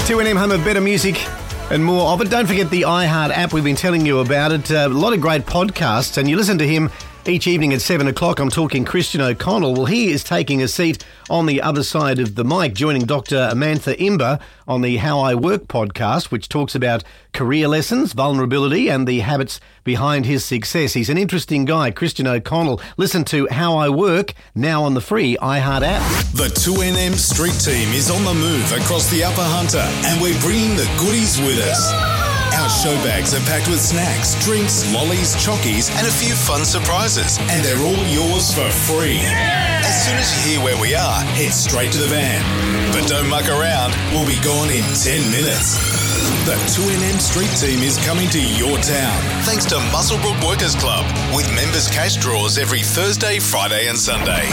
2NM, home of better music and more of it. Don't forget the iHeart app. We've been telling you about it. A lot of great podcasts, and you listen to him each evening at 7 o'clock. I'm talking Christian O'Connell. Well, he is taking a seat on the other side of the mic, joining Dr. Amantha Imber on the How I Work podcast, which talks about career lessons, vulnerability, and the habits behind his success. He's an interesting guy, Christian O'Connell. Listen to How I Work now on the free iHeart app. The 2NM Street Team is on the move across the Upper Hunter, and we're bringing the goodies with us. Our show bags are packed with snacks, drinks, lollies, chockies, and a few fun surprises. And they're all yours for free. As soon as you hear where we are, head straight to the van. But don't muck around, we'll be gone in 10 minutes. The 2NM Street Team is coming to your town, thanks to Muswellbrook Workers Club, with members' cash draws every Thursday, Friday and Sunday.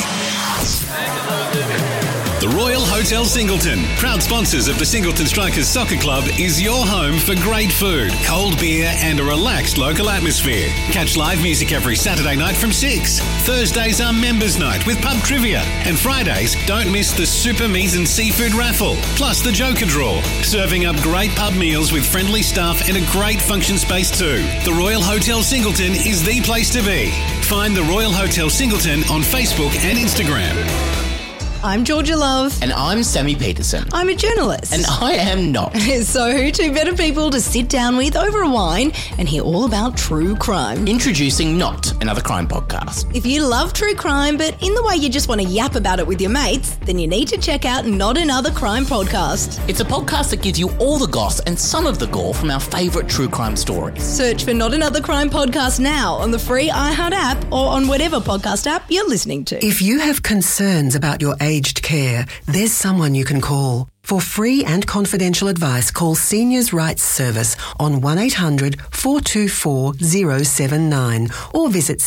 The Royal Hotel Singleton, proud sponsors of the Singleton Strikers Soccer Club, is your home for great food, cold beer and a relaxed local atmosphere. Catch live music every Saturday night from 6. Thursdays are members' night with pub trivia. And Fridays, don't miss the Super Meat and Seafood raffle, plus the Joker Draw. Serving up great pub meals with friendly staff and a great function space too. The Royal Hotel Singleton is the place to be. Find the Royal Hotel Singleton on Facebook and Instagram. I'm Georgia Love. And I'm Sammy Peterson. I'm a journalist. And I am not. So, two better people to sit down with over a wine and hear all about true crime. Introducing Not, another crime podcast. If you love true crime, but in the way you just want to yap about it with your mates, then you need to check out Not Another Crime Podcast. It's a podcast that gives you all the goss and some of the gore from our favourite true crime stories. Search for Not Another Crime Podcast now on the free iHeart app or on whatever podcast app you're listening to. If you have concerns about your aged care, there's someone you can call. For free and confidential advice, call Seniors Rights Service on 1800 424 079 or visit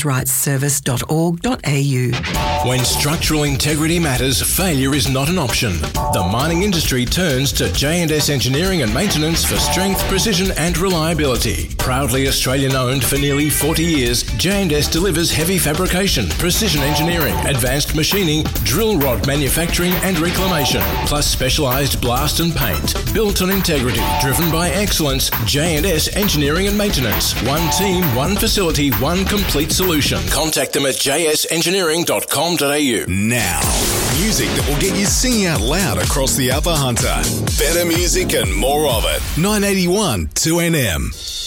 seniorsrightsservice.org.au. When structural integrity matters, failure is not an option. The mining industry turns to J&S Engineering and Maintenance for strength, precision and reliability. Proudly Australian-owned for nearly 40 years, J&S delivers heavy fabrication, precision engineering, advanced machining, drill rod manufacturing and reclamation, plus specialised blast and paint. Built on integrity, driven by excellence, J&S Engineering and Maintenance. One team, one facility, one complete solution. Contact them at jsengineering.com.au. Now, music that will get you singing out loud across the Upper Hunter. Better music and more of it. 981 2NM.